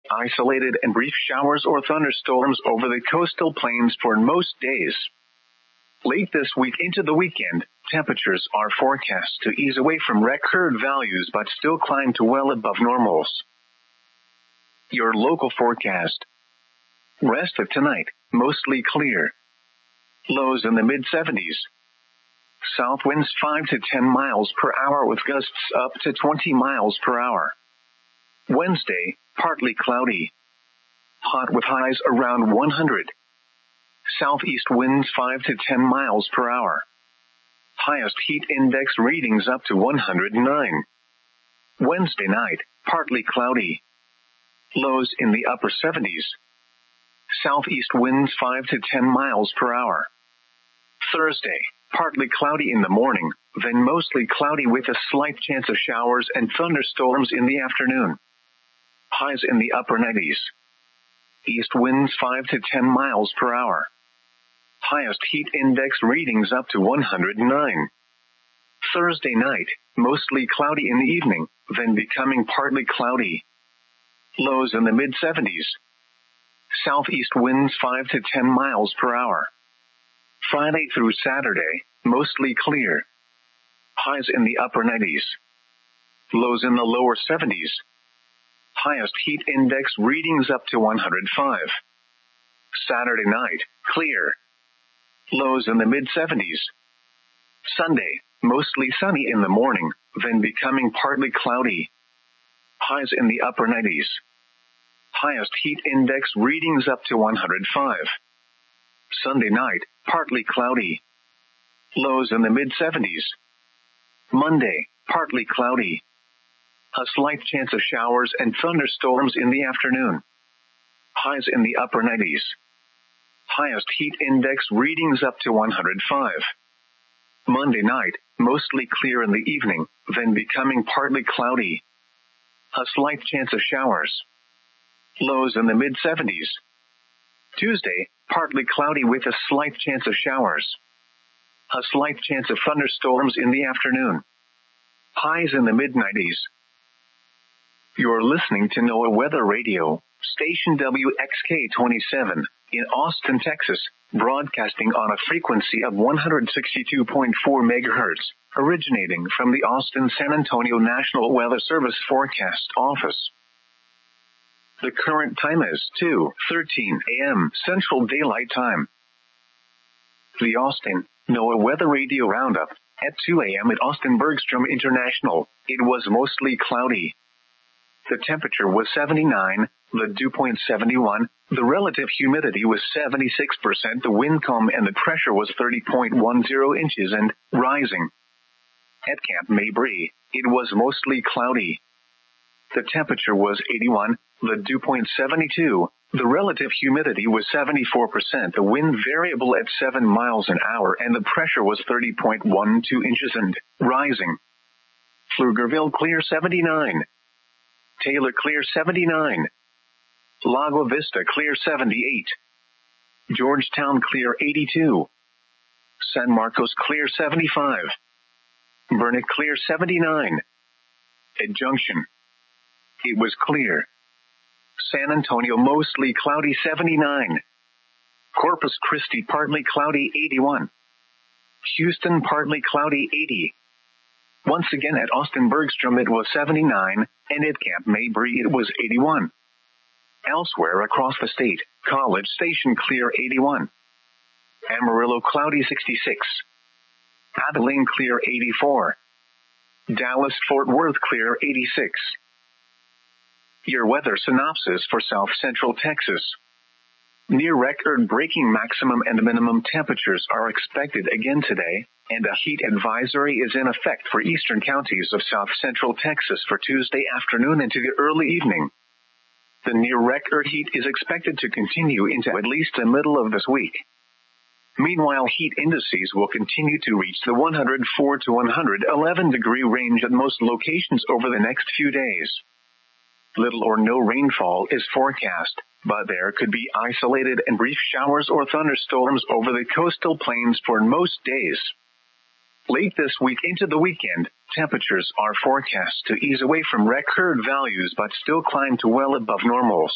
isolated and brief showers or thunderstorms over the coastal plains for most days. Late this week into the weekend, temperatures are forecast to ease away from record values but still climb to well above normals. Your local forecast. Rest of tonight, mostly clear. Lows in the mid-70s. South winds 5 to 10 miles per hour with gusts up to 20 miles per hour. Wednesday, partly cloudy. Hot with highs around 100. Southeast winds 5 to 10 miles per hour. Highest heat index readings up to 109. Wednesday night, partly cloudy. Lows in the upper 70s. Southeast winds 5 to 10 miles per hour. Thursday, partly cloudy in the morning, then mostly cloudy with a slight chance of showers and thunderstorms in the afternoon. Highs in the upper 90s. East winds 5 to 10 miles per hour. Highest heat index readings up to 109. Thursday night, mostly cloudy in the evening, then becoming partly cloudy. Lows in the mid-70s. Southeast winds 5 to 10 miles per hour. Friday through Saturday, mostly clear. Highs in the upper 90s. Lows in the lower 70s. Highest heat index readings up to 105. Saturday night, clear. Lows in the mid-70s. Sunday, mostly sunny in the morning, then becoming partly cloudy. Highs in the upper 90s. Highest heat index readings up to 105. Sunday night, partly cloudy. Lows in the mid-70s. Monday, partly cloudy. A slight chance of showers and thunderstorms in the afternoon. Highs in the upper 90s. Highest heat index readings up to 105. Monday night, mostly clear in the evening, then becoming partly cloudy. A slight chance of showers. Lows in the mid-70s. Tuesday, partly cloudy with a slight chance of showers. A slight chance of thunderstorms in the afternoon. Highs in the mid-90s. You're listening to NOAA Weather Radio, station WXK-27, in Austin, Texas, broadcasting on a frequency of 162.4 megahertz, originating from the Austin-San Antonio National Weather Service Forecast Office. The current time is 2:13 a.m. Central Daylight Time. The Austin NOAA Weather Radio Roundup. At 2 a.m. at Austin Bergstrom International, it was mostly cloudy. The temperature was 79, the dew point 71, the relative humidity was 76%, the wind calm and the pressure was 30.10 inches and rising. At Camp Mabry, it was mostly cloudy. The temperature was 81, the dew point 72, the relative humidity was 74%, the wind variable at 7 miles an hour and the pressure was 30.12 inches and rising. Pflugerville clear 79. Taylor clear 79. Lago Vista clear 78. Georgetown clear 82. San Marcos clear 75. Burnet clear 79. At Junction, it was clear. San Antonio mostly cloudy 79. Corpus Christi partly cloudy 81. Houston partly cloudy 80. Once again at Austin Bergstrom it was 79, and at Camp Mabry it was 81. Elsewhere across the state, College Station clear 81. Amarillo cloudy 66. Abilene clear 84. Dallas Fort Worth clear 86. Your weather synopsis for South Central Texas. Near record-breaking maximum and minimum temperatures are expected again today, and a heat advisory is in effect for eastern counties of South Central Texas for Tuesday afternoon into the early evening. The near-record heat is expected to continue into at least the middle of this week. Meanwhile, heat indices will continue to reach the 104 to 111 degree range at most locations over the next few days. Little or no rainfall is forecast, but there could be isolated and brief showers or thunderstorms over the coastal plains for most days. Late this week into the weekend, temperatures are forecast to ease away from record values but still climb to well above normals.